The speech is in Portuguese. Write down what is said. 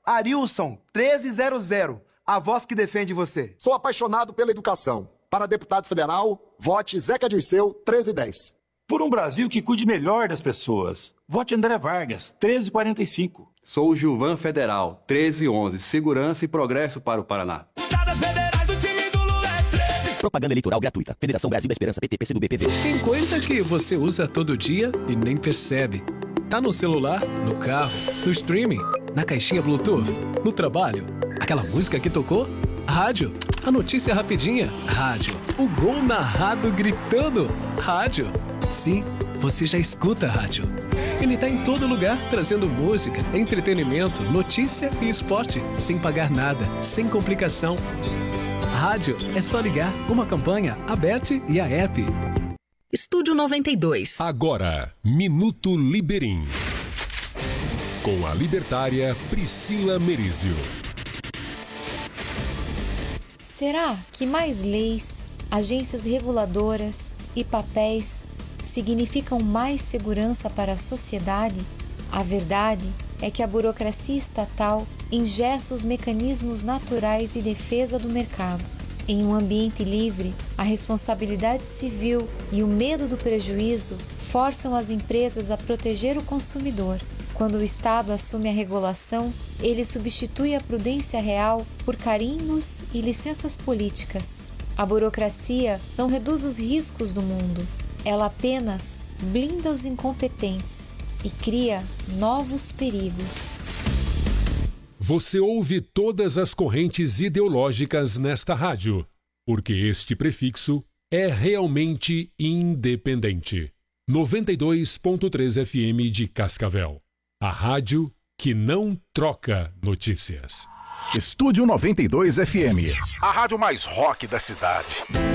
Arilson, 1300. A voz que defende você. Sou apaixonado pela educação. Para deputado federal, vote Zeca Dirceu, 1310. Por um Brasil que cuide melhor das pessoas, vote André Vargas, 1345. Sou o Gilvan Federal, 1311. Segurança e progresso para o Paraná. Propaganda eleitoral gratuita. Federação Brasil da Esperança, PT, PCdoB, PV. Tem coisa que você usa todo dia e nem percebe. Tá no celular, no carro, no streaming, na caixinha Bluetooth, no trabalho. Aquela música que tocou? Rádio. A notícia rapidinha? Rádio. O gol narrado gritando? Rádio. Sim, você já escuta rádio. Ele tá em todo lugar, trazendo música, entretenimento, notícia e esporte, sem pagar nada, sem complicação. Rádio é só ligar, uma campanha, a BET e a app. Estúdio 92. Agora, Minuto Liberim. Com a libertária Priscila Merizio. Será que mais leis, agências reguladoras e papéis significam mais segurança para a sociedade? A verdade é que a burocracia estatal engessa os mecanismos naturais de defesa do mercado. Em um ambiente livre, a responsabilidade civil e o medo do prejuízo forçam as empresas a proteger o consumidor. Quando o Estado assume a regulação, ele substitui a prudência real por carimbos e licenças políticas. A burocracia não reduz os riscos do mundo, ela apenas blinda os incompetentes e cria novos perigos. Você ouve todas as correntes ideológicas nesta rádio, porque este prefixo é realmente independente. 92.3 FM de Cascavel. A rádio que não troca notícias. Estúdio 92 FM. A rádio mais rock da cidade.